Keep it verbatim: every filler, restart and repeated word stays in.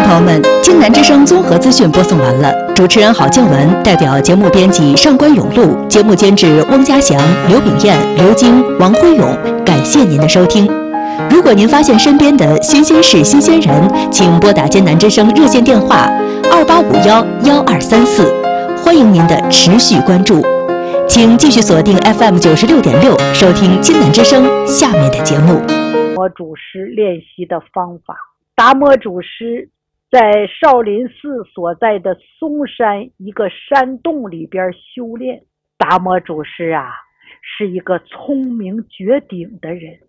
朋友们，京南之声综合资讯播送完了，主持人郝静文代表节目编辑上官永路，节目监制翁家祥、刘炳燕、刘晶、王辉勇，感谢您的收听。如果您发现身边的新鲜事、新鲜人，请拨打京南之声热线电话二八五幺幺二三四，欢迎您的持续关注。请继续锁定 F M 九十六点六，收听京南之声下面的节目。 摩祖师练习的方法，达摩祖师在少林寺所在的嵩山一个山洞里边修炼。达摩祖师啊，是一个聪明绝顶的人。